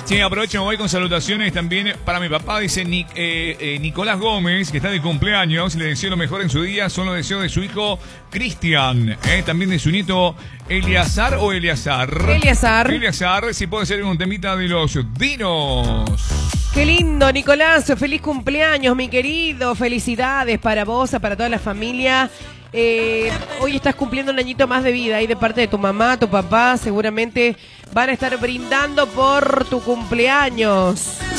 Sí, aprovecho, me voy con salutaciones también para mi papá, dice Nicolás Gómez, que está de cumpleaños, le deseo lo mejor en su día, son los deseos de su hijo Cristian, también de su nieto Eleazar o Eleazar. Eleazar, si puede ser un temita de los dinos. Qué lindo, Nicolás, feliz cumpleaños, mi querido, felicidades para vos, para toda la familia. Hoy estás cumpliendo un añito más de vida y de parte de tu mamá, tu papá, seguramente van a estar brindando por tu cumpleaños.